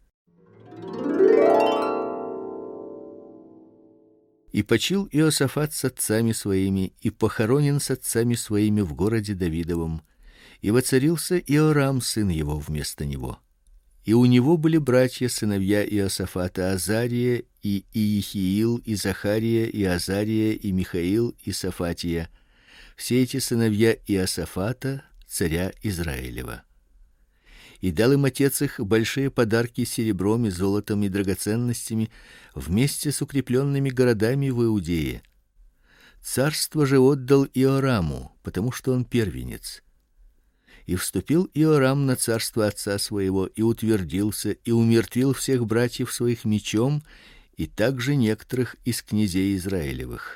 И почил Иосафат с отцами своими, и похоронен с отцами своими в городе Давидовом, и воцарился Иорам, сын его, вместо него. И у него были братья, сыновья Иосафата: Азария, и Иехиил, и Захария, и Азария, и Михаил, и Сафатия. Все эти сыновья Иосафата, царя Израилева. И дал им отец их большие подарки серебром и золотом и драгоценностями, вместе с укрепленными городами в Иудее. Царство же отдал Иораму, потому что он первенец. И вступил Иорам на царство отца своего, и утвердился, и умертвил всех братьев своих мечом, и также некоторых из князей Израилевых.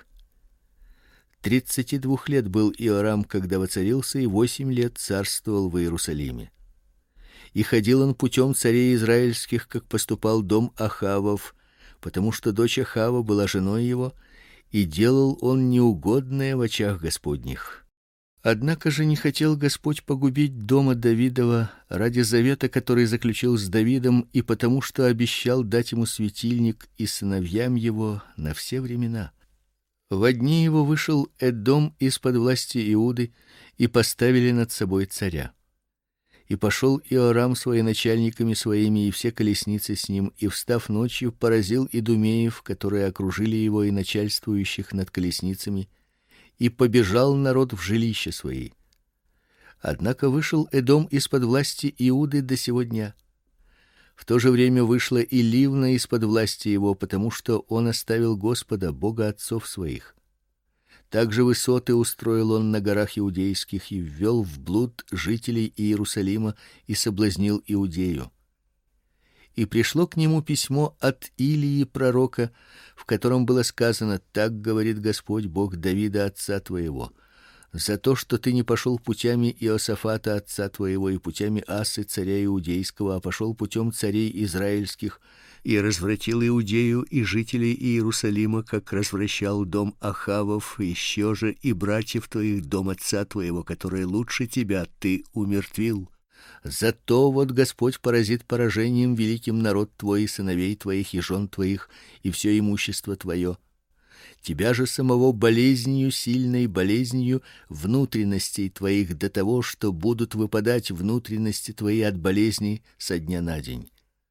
32 лет был Иорам, когда воцарился, и 8 лет царствовал в Иерусалиме. И ходил он путем царей израильских, как поступал дом Ахавов, потому что дочь Ахава была женой его, и делал он неугодное в очах Господних. Однако же не хотел Господь погубить дома Давидова ради завета, который заключил с Давидом, и потому что обещал дать ему светильник и сыновьям его на все времена. Во дни его вышел Эдом из-под власти Иуды, и поставили над собой царя. И пошел Иорам с военачальниками своими и все колесницы с ним, и, встав ночью, поразил идумеев, которые окружили его, и начальствующих над колесницами, и побежал народ в жилища свои. Однако вышел Эдом из-под власти Иуды до сего дня. В то же время вышла и Ливна из-под власти его, потому что он оставил Господа, Бога отцов своих. Также высоты устроил он на горах иудейских, и ввел в блуд жителей Иерусалима, и соблазнил Иудею. И пришло к нему письмо от Илии пророка, в котором было сказано: так говорит Господь, Бог Давида отца твоего: за то, что ты не пошел путями Иосафата отца твоего и путями Асы царя иудейского, а пошел путем царей израильских, и развратил Иудею и жителей Иерусалима, как развращал дом Ахавов, еще же и братьев твоих, дом отца твоего, которые лучше тебя, ты умертвил. Зато вот Господь поразит поражением великим народ твой, и сыновей твоих, и жен твоих, и все имущество твое. Тебя же самого болезнью, сильной болезнью внутренностей твоих, до того, что будут выпадать внутренности твои от болезни со дня на день.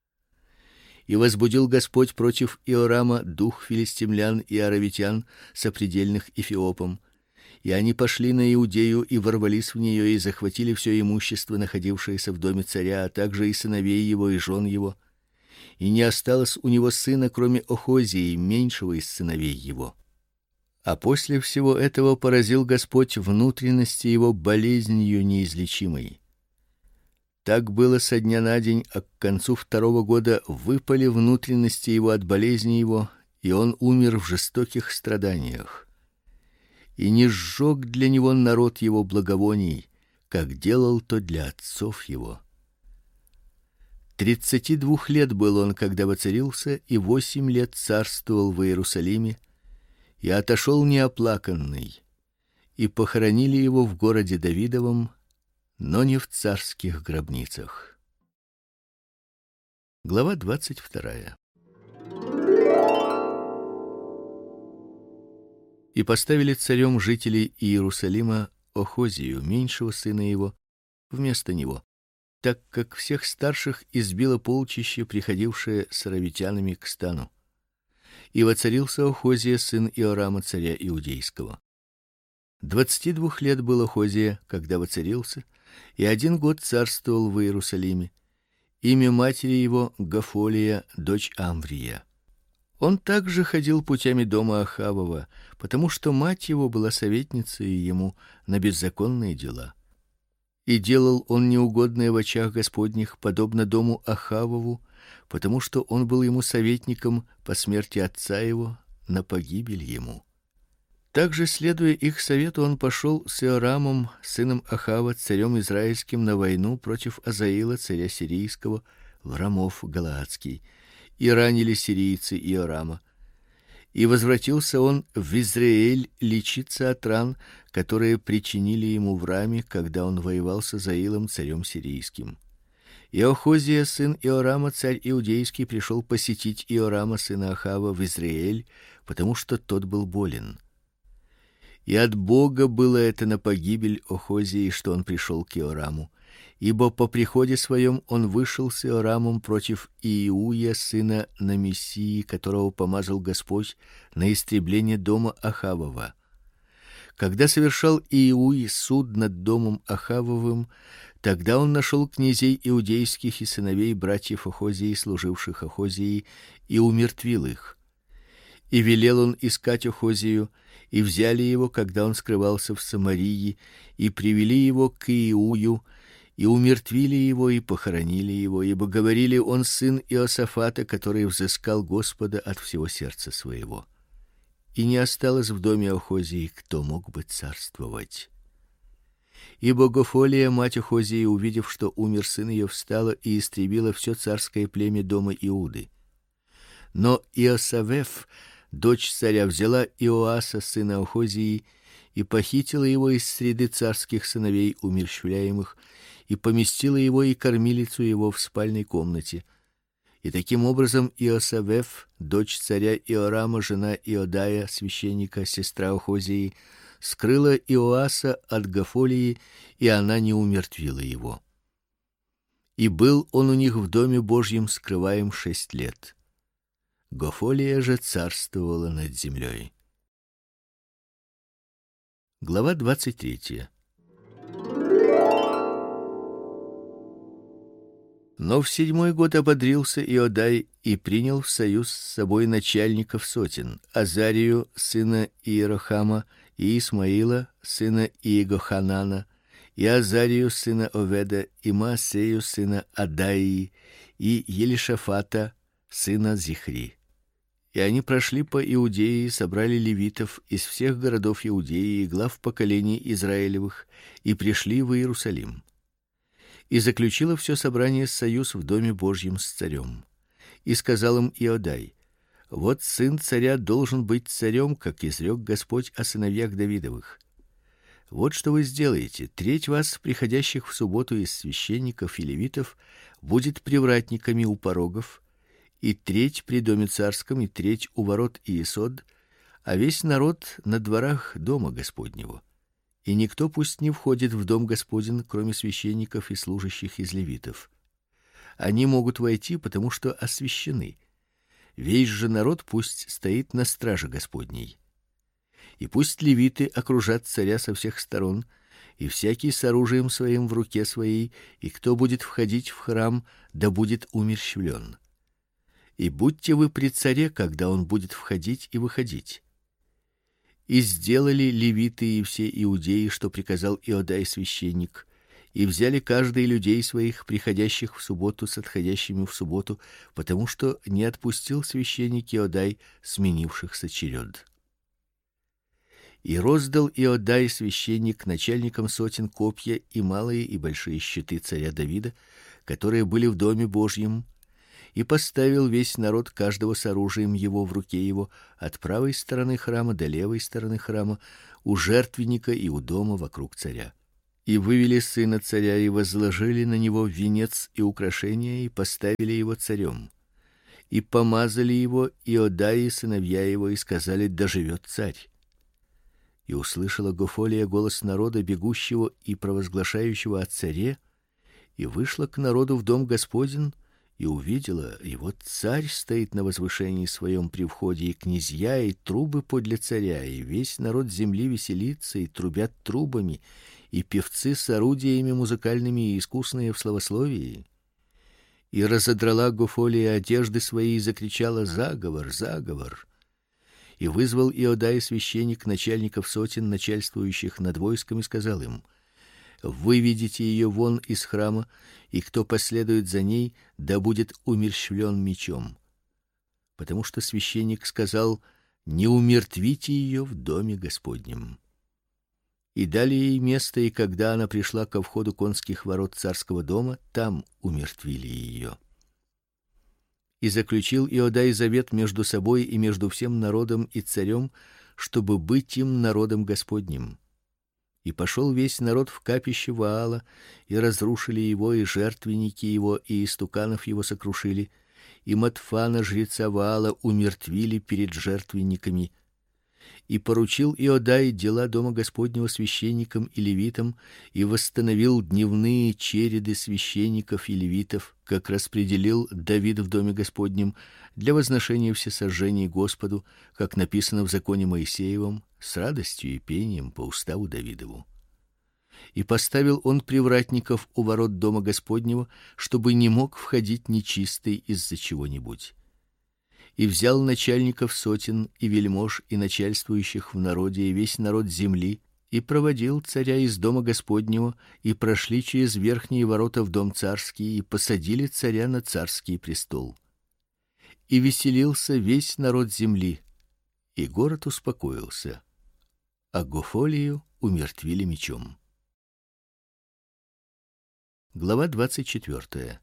И возбудил Господь против Иорама дух филистимлян и аравитян, сопредельных Эфиопам, и они пошли на Иудею и ворвались в нее, и захватили все имущество, находившееся в доме царя, а также и сыновей его, и жен его. И не осталось у него сына, кроме Охозии, меньшего из сыновей его. А после всего этого поразил Господь внутренности его болезнью неизлечимой. Так было со дня на день, а к концу 2-го года выпали внутренности его от болезни его, и он умер в жестоких страданиях. И не сжег для него народ его благовоний, как делал то для отцов его. 32 лет был он, когда воцарился, и 8 лет царствовал в Иерусалиме, и отошел неоплаканный, и похоронили его в городе Давидовом, но не в царских гробницах. Глава 22. И поставили царем жителей Иерусалима Охозию, меньшего сына его, вместо него, так как всех старших избило полчище, приходившее с аравитянами к стану. И воцарился Охозия, сын Иорама, царя иудейского. 22 лет был Охозия, когда воцарился, и 1 год царствовал в Иерусалиме. Имя матери его Гафолия, дочь Амврия. Он также ходил путями дома Ахавова, потому что мать его была советницей ему на беззаконные дела. И делал он неугодное в очах Господних, подобно дому Ахавову, потому что он был ему советником по смерти отца его на погибель ему. Также, следуя их совету, он пошел с Иорамом, сыном Ахава, царем израильским, на войну против Азаила, царя сирийского, в Рамов галаадский, и ранили сирийцы Иорама. И возвратился он в Израиль лечиться от ран, которые причинили ему в Раме, когда он воевал с Азаилом, царем сирийским. И Охозия, сын Иорама, царь иудейский, пришел посетить Иорама, сына Ахава, в Израиль, потому что тот был болен. И от Бога было это на погибель Охозии, что он пришел к Иораму, ибо по приходе своем он вышел с Иорамом против Иуя, сына Намисии, которого помазал Господь на истребление дома Ахавова. Когда совершал Иуй суд над домом Ахавовым, тогда он нашел князей иудейских и сыновей братьев Охозии, служивших Охозии, и умертвил их. И велел он искать Охозию, и взяли его, когда он скрывался в Самарии, и привели его к Иую, и умертвили его и похоронили его, ибо говорили: он сын Иосафата, который взыскал Господа от всего сердца своего. И не осталось в доме Охозии, кто мог бы царствовать. Ибо Гафолия, мать Охозии, увидев, что умер сын ее, встала и истребила все царское племя дома Иуды. Но Иосавеф, дочь царя, взяла Иоаса, сына Охозии, и похитила его из среды царских сыновей умерщвляемых, и поместила его и кормилицу его в спальной комнате. И таким образом Иосавеф, дочь царя Иорама, жена Иодая, священника, сестра Охозии, скрыла Иоаса от Гафолии, и она не умертвила его. И был он у них в доме Божьем скрываем 6 лет. Гафолия же царствовала над землей. Глава 23. Но в 7-й год ободрился Иодай и принял в союз с собой начальников сотен: Азарию, сына Иерохама, и Исмаила, сына Иегоханана, и Азарию, сына Оведа, и Маасею, сына Адаии, и Елишафата, сына Зихри. И они прошли по Иудее, собрали левитов из всех городов Иудеи и глав поколений Израилевых, и пришли в Иерусалим. И заключило все собрание союз в доме Божьем с царем. И сказал им Иодай: вот сын царя должен быть царем, как изрек Господь о сыновьях Давидовых. Вот что вы сделаете: треть вас, приходящих в субботу из священников и левитов, будет привратниками у порогов, и треть при доме царском, и треть у ворот Иесод, а весь народ на дворах дома Господнего. И никто пусть не входит в дом Господень, кроме священников и служащих из левитов. Они могут войти, потому что освящены. Весь же народ пусть стоит на страже Господней. И пусть левиты окружат царя со всех сторон, и всякий с оружием своим в руке своей, и кто будет входить в храм, да будет умерщвлен. И будьте вы при царе, когда он будет входить и выходить. И сделали левиты и все иудеи, что приказал Иодай священник, и взяли каждый людей своих, приходящих в субботу с отходящими в субботу, потому что не отпустил священник Иодай сменившихся черед. И роздал Иодай священник начальникам сотен копья и малые и большие щиты царя Давида, которые были в доме Божьем, и поставил весь народ каждого с оружием его в руке его от правой стороны храма до левой стороны храма, у жертвенника и у дома вокруг царя. И вывели сына царя и возложили на него венец и украшения и поставили его царем. И помазали его Иодай и сыновья его и сказали: да живет царь. И услышала Гофолия голос народа, бегущего и провозглашающего о царе, и вышла к народу в дом Господень, и увидела, и вот царь стоит на возвышении своем при входе, и князья, и трубы подле царя, и весь народ земли веселится и трубят трубами, и певцы с орудиями музыкальными и искусные в славословии. И разодрала Гофолия одежды свои и закричала: заговор, заговор. И вызвал Иодай священник начальников сотен, начальствующих над войском, и сказал им: выведите ее вон из храма, и кто последует за ней, да будет умерщвлен мечом. Потому что священник сказал: не умертвите ее в доме Господнем. И дали ей место, и когда она пришла ко входу конских ворот царского дома, там умертвили ее. И заключил Иодай завет между собой и между всем народом и царем, чтобы быть им народом Господним. И пошел весь народ в капище Ваала, и разрушили его, и жертвенники его, и истуканов его сокрушили, и Матфана жреца Ваала умертвили перед жертвенниками. И поручил Иодай дела дома Господнего священникам и левитам, и восстановил дневные череды священников и левитов, как распределил Давид в доме Господнем, для возношения всесожжений Господу, как написано в законе Моисеевом, с радостью и пением по уставу Давидову. И поставил он привратников у ворот дома Господнего, чтобы не мог входить нечистый из-за чего-нибудь. И взял начальников сотен и вельмож и начальствующих в народе и весь народ земли, и проводил царя из дома Господнего, и прошли через верхние ворота в дом царский, и посадили царя на царский престол. И веселился весь народ земли, и город успокоился, а Гофолию умертвили мечом. Глава 24.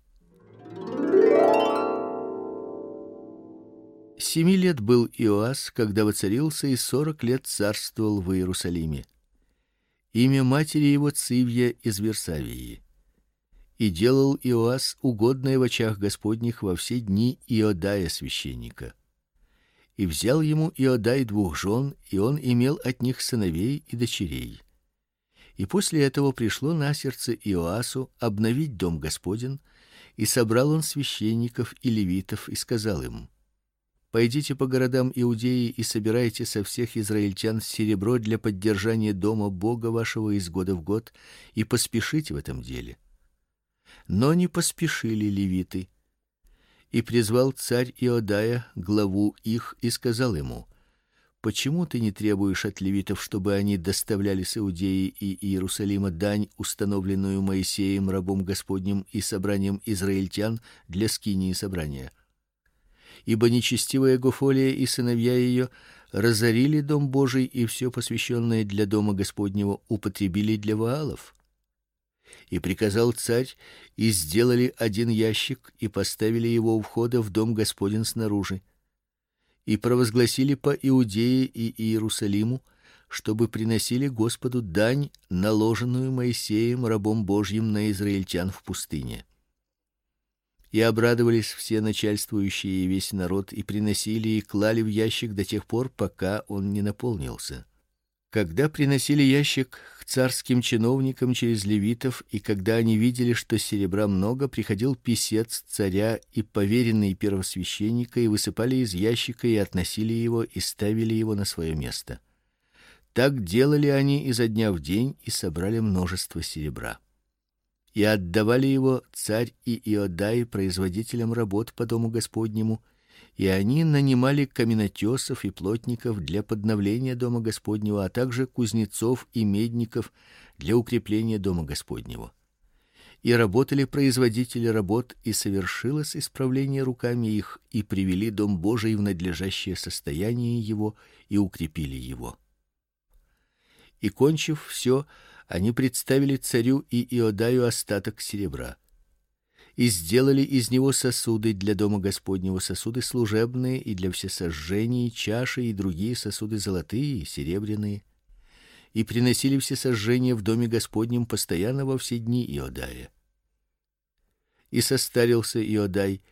7 лет был Иоас, когда воцарился, и 40 лет царствовал в Иерусалиме. Имя матери его Цивья из Версавии. И делал Иоас угодное в очах Господних во все дни Иодая священника. И взял ему Иодай 2 жен, и он имел от них сыновей и дочерей. И после этого пришло на сердце Иоасу обновить дом Господень, и собрал он священников и левитов и сказал им: пойдите по городам Иудеи и собирайте со всех израильтян серебро для поддержания дома Бога вашего из года в год, и поспешите в этом деле. Но не поспешили левиты. И призвал царь Иодая, главу их, и сказал ему: почему ты не требуешь от левитов, чтобы они доставляли с Иудеи и Иерусалима дань, установленную Моисеем рабом Господним и собранием израильтян для скинии собрания? Ибо нечестивая Гофолия и сыновья ее разорили дом Божий, и все посвященное для дома Господнего употребили для Ваалов. И приказал царь, и сделали 1 ящик, и поставили его у входа в дом Господень снаружи. И провозгласили по Иудее и Иерусалиму, чтобы приносили Господу дань, наложенную Моисеем рабом Божьим на израильтян в пустыне. И обрадовались все начальствующие и весь народ, и приносили и клали в ящик до тех пор, пока он не наполнился. Когда приносили ящик к царским чиновникам через левитов, и когда они видели, что серебра много, приходил писец царя и поверенный первосвященника, и высыпали из ящика и относили его и ставили его на свое место. Так делали они изо дня в день и собрали множество серебра. И отдавали его царь и Иодай производителям работ по дому Господнему, и они нанимали каменотесов и плотников для подновления дома Господнего, а также кузнецов и медников для укрепления дома Господнего. И работали производители работ, и совершилось исправление руками их, и привели дом Божий в надлежащее состояние его и укрепили его. И кончив все, они представили царю и Иодаю остаток серебра. И сделали из него сосуды для дома Господнего, сосуды служебные и для всесожжений, чаши и другие сосуды золотые и серебряные. И приносили всесожжения в доме Господнем постоянно во все дни Иодая. И состарился Иодай